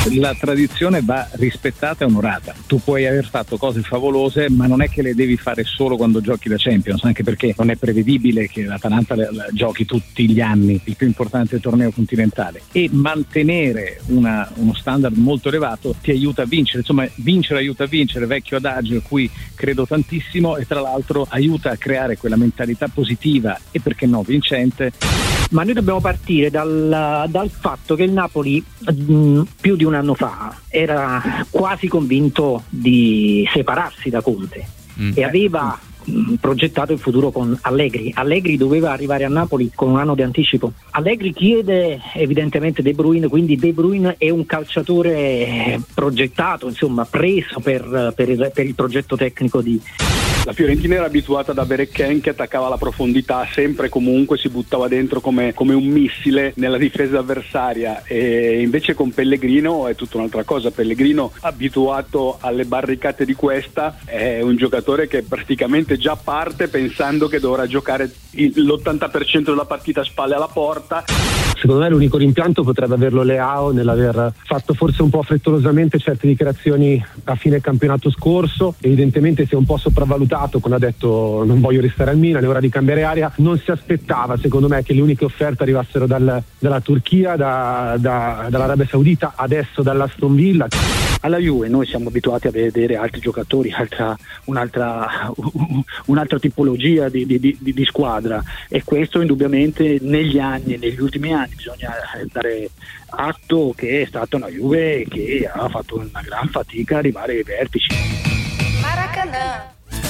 La tradizione va rispettata e onorata. Tu puoi aver fatto cose favolose, ma non è che le devi fare solo quando giochi la Champions, anche perché non è prevedibile che l'Atalanta la giochi tutti gli anni, il più importante torneo continentale, e mantenere uno standard molto elevato ti aiuta a vincere. Insomma, vincere aiuta a vincere, vecchio adagio a cui credo tantissimo, e tra l'altro aiuta a creare quella mentalità positiva e, perché no, vincente. Ma noi dobbiamo partire dal fatto che il Napoli più di un anno fa era quasi convinto di separarsi da Conte e aveva progettato il futuro con Allegri. Allegri doveva arrivare a Napoli con un anno di anticipo. Allegri chiede evidentemente De Bruyne, quindi De Bruyne è un calciatore progettato, insomma preso per il progetto tecnico di... La Fiorentina era abituata ad avere Ken che attaccava la profondità, sempre e comunque si buttava dentro come un missile nella difesa avversaria, e invece con Pellegrino è tutta un'altra cosa. Pellegrino, abituato alle barricate di questa, è un giocatore che praticamente già parte pensando che dovrà giocare l'80% della partita a spalle alla porta. Secondo me l'unico rimpianto potrebbe averlo Leao nell'aver fatto forse un po' frettolosamente certe dichiarazioni a fine campionato scorso. Evidentemente si è un po' sopravvalutato quando ha detto non voglio restare al Milan, è ora di cambiare aria. Non si aspettava, secondo me, che le uniche offerte arrivassero dalla Turchia, dall'Arabia Saudita, adesso dall'Aston Villa. Alla Juve noi siamo abituati a vedere altri giocatori, un'altra tipologia di squadra, e questo indubbiamente negli ultimi anni bisogna dare atto che è stata una Juve che ha fatto una gran fatica ad arrivare ai vertici. Maracanã.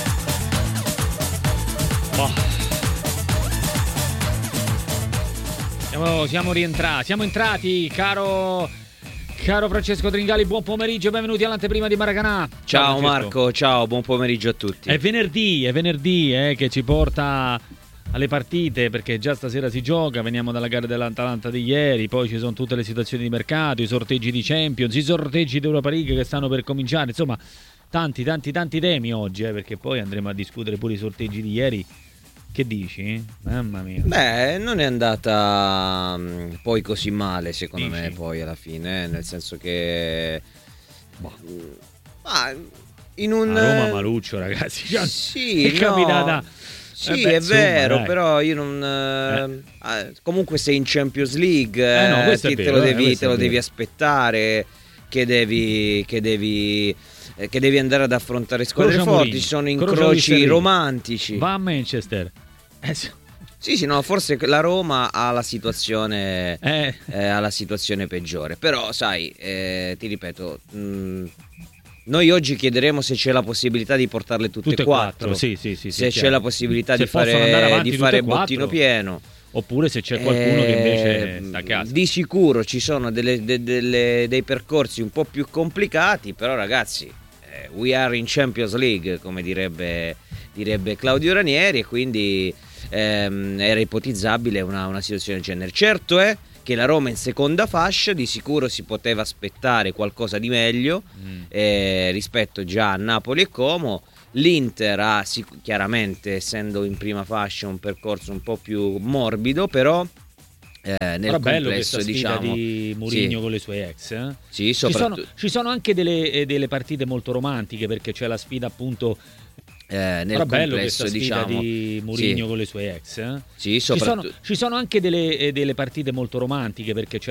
Siamo entrati, caro Francesco Tringali, buon pomeriggio, benvenuti all'anteprima di Maracanã. Ciao Marco, ciao, buon pomeriggio a tutti. È venerdì che ci porta alle partite, perché già stasera si gioca, veniamo dalla gara dell'Atalanta di ieri, poi ci sono tutte le situazioni di mercato, i sorteggi di Champions, i sorteggi di Europa League che stanno per cominciare, insomma tanti temi oggi, perché poi andremo a discutere pure i sorteggi di ieri. Che dici? Mamma mia. Beh, non è andata poi così male, secondo me, poi alla fine, nel senso che in un Roma Maluccio, ragazzi. Sì, è capitata. Sì, è vero, dai. Però io non comunque sei in Champions League, te lo devi aspettare, che devi andare ad affrontare squadre forti, ci sono incroci romantici. Va a Manchester. Sì, no, forse la Roma ha la situazione peggiore, però sai, ti ripeto, noi oggi chiederemo se c'è la possibilità di portarle tutte e quattro. Sì, se c'è la possibilità di fare bottino pieno, oppure se c'è qualcuno che invece sta a casa. Di sicuro ci sono dei percorsi un po' più complicati, però ragazzi, we are in Champions League, come direbbe Claudio Ranieri, e quindi era ipotizzabile una situazione del genere. Certo è che la Roma in seconda fascia di sicuro si poteva aspettare qualcosa di meglio rispetto già a Napoli e Como. L'Inter ha chiaramente, essendo in prima fascia, un percorso un po' più morbido, però nel complesso, diciamo, di Mourinho con le sue ex. Sì, ci sono anche delle partite molto romantiche, perché c'è la sfida appunto nel complesso, diciamo, di Mourinho con le sue ex. Sì, ci sono anche delle partite molto romantiche, perché c'è